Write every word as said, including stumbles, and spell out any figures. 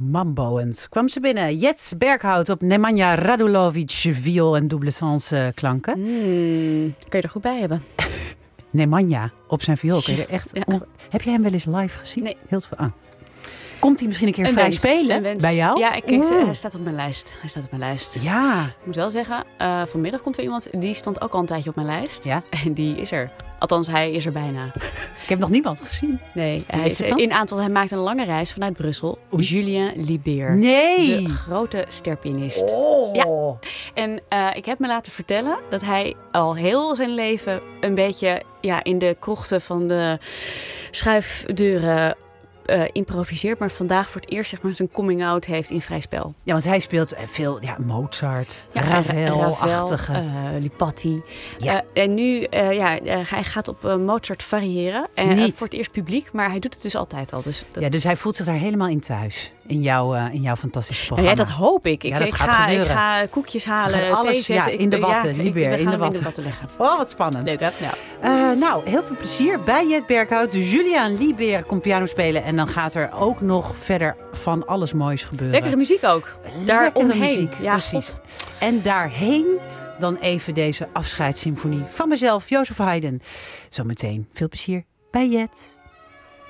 Mambo. En kwam ze binnen. Jet Berghout op Nemanja Radulovic, viool en dubbele sens uh, klanken. Mm, kun je er goed bij hebben. Nemanja op zijn viool. Kun je er echt ja. on... Heb jij hem wel eens live gezien? Nee. Heel veel. Ah. Komt hij misschien een keer een vrij wens, spelen bij jou? Ja, ik, ik, hij staat op mijn lijst. Hij staat op mijn lijst. Ja. Ik moet wel zeggen, uh, vanmiddag komt er iemand, die stond ook al een tijdje op mijn lijst. Ja. En die is er. Althans, hij is er bijna. Ik heb nog niemand gezien. Nee, hij, is in aantal, hij maakt een lange reis vanuit Brussel. Oei. Julien Liber. Nee! De grote sterpianist. Oh. Ja. En uh, ik heb me laten vertellen dat hij al heel zijn leven een beetje ja, in de krochten van de schuifdeuren Uh, improviseert, maar vandaag voor het eerst zeg maar, zijn coming-out heeft in vrij spel. Ja, want hij speelt veel ja, Mozart, ja, Ravel-achtige. Ravel, uh, Lipatti. Ja. Uh, en nu, uh, ja, uh, hij gaat op uh, Mozart variëren. En uh, voor het eerst publiek, maar hij doet het dus altijd al. Dus, dat... Ja, dus hij voelt zich daar helemaal in thuis. In jouw, uh, in jouw fantastische programma. Nou ja, dat hoop ik. Ik, ja, dat ik, gaat ga, gebeuren. ik ga koekjes halen, alles, thee zetten. Ja, in de watten, ja, Liber, ik, in de watten. in de watten leggen. Oh, wat spannend. Leuk, hè? Ja. Uh, nou, heel veel plezier bij Jet Berghout. Julien Liber komt piano spelen. En dan gaat er ook nog verder van alles moois gebeuren. Lekkere muziek ook. Daar omheen. Muziek, ja, precies. God. En daarheen dan even deze afscheidssymfonie van mezelf, Jozef Haydn. Zometeen veel plezier bij Jet.